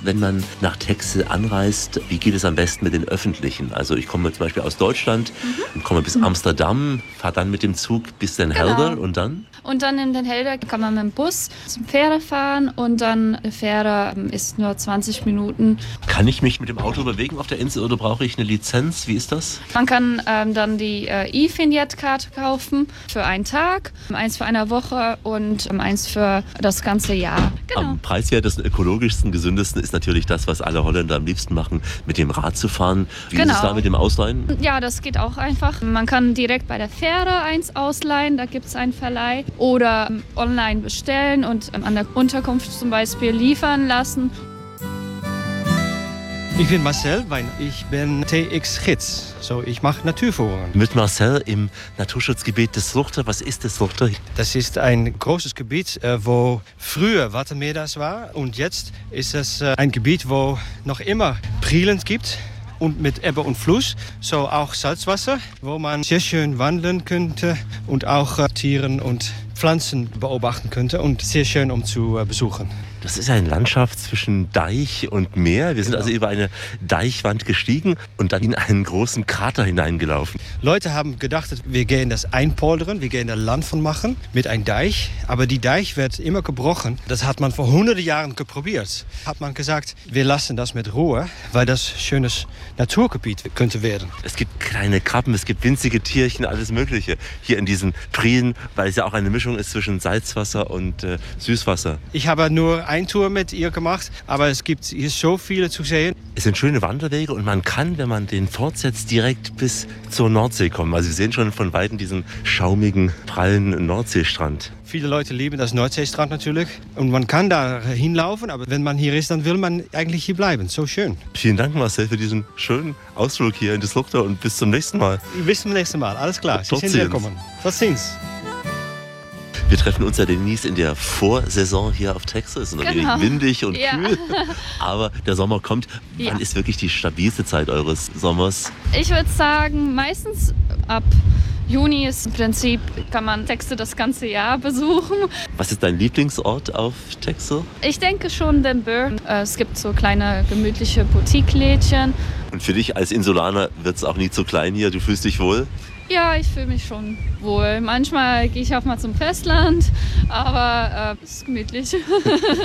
wenn man nach Texel anreist, wie geht es am besten mit den Öffentlichen? Also ich komme zum Beispiel aus Deutschland und komme bis Amsterdam, fahre dann mit dem Zug bis Den Helder und dann? Und dann in Den Helder kann man mit dem Bus zum Fähre fahren und dann die Fähre ist nur 20 Minuten. Kann ich mich mit dem Auto bewegen auf der Insel oder brauche ich eine Lizenz? Wie ist das? Man kann dann die E-Vignette-Karte kaufen für einen Tag, eins für eine Woche und eins für das ganze Jahr. Genau. Am preiswertesten, ökologischsten, gesündesten ist natürlich das, was alle Holländer am liebsten machen, mit dem Rad zu fahren. Wie ist es da mit dem Ausleihen? Ja, das geht auch einfach. Man kann direkt bei der Fähre eins ausleihen, da gibt es einen Verleih. Oder online bestellen und an der Unterkunft zum Beispiel liefern lassen. Ich bin Marcel, ich bin TX-Gids. Ich mache Naturführungen. Mit Marcel im Naturschutzgebiet des Sluchter. Was ist das Sluchter? Das ist ein großes Gebiet, wo früher Watermeerders war. Und jetzt ist es ein Gebiet, wo noch immer Prielen gibt. Und mit Ebbe und Fluss, so auch Salzwasser, wo man sehr schön wandeln könnte und auch Tieren und Pflanzen beobachten könnte und sehr schön zu besuchen. Das ist eine Landschaft zwischen Deich und Meer. Wir sind also über eine Deichwand gestiegen und dann in einen großen Krater hineingelaufen. Leute haben gedacht, wir gehen das einpoldern, wir gehen da Land von machen mit einem Deich. Aber die Deich wird immer gebrochen. Das hat man vor hunderten Jahren geprobiert. Hat man gesagt, wir lassen das mit Ruhe, weil das schönes Naturgebiet könnte werden. Es gibt kleine Krabben, es gibt winzige Tierchen, alles Mögliche hier in diesen Prielen, weil es ja auch eine Mischung ist zwischen Salzwasser und Süßwasser. Ich habe nur eine Tour mit ihr gemacht, aber es gibt hier so viele zu sehen. Es sind schöne Wanderwege und man kann, wenn man den fortsetzt, direkt bis zur Nordsee kommen. Also wir sehen schon von Weitem diesen schaumigen, prallen Nordseestrand. Viele Leute lieben das Nordseestrand natürlich und man kann da hinlaufen, aber wenn man hier ist, dann will man eigentlich hier bleiben. So schön. Vielen Dank, Marcel, für diesen schönen Ausflug hier in das Sluchter und bis zum nächsten Mal. Bis zum nächsten Mal, alles klar. Sie sind willkommen. Tot ziens. Wir treffen uns ja Denise in der Vorsaison hier auf Texel. Es ist natürlich windig und kühl, aber der Sommer kommt. Wann ist wirklich die stabilste Zeit eures Sommers? Ich würde sagen, meistens ab Juni ist im Prinzip, kann man Texel das ganze Jahr besuchen. Was ist dein Lieblingsort auf Texel? Ich denke schon Den Burg. Es gibt so kleine gemütliche Boutique-Lädchen. Und für dich als Insulaner wird es auch nie zu klein hier? Du fühlst dich wohl? Ja, ich fühle mich schon wohl. Manchmal gehe ich auch mal zum Festland, aber es ist gemütlich.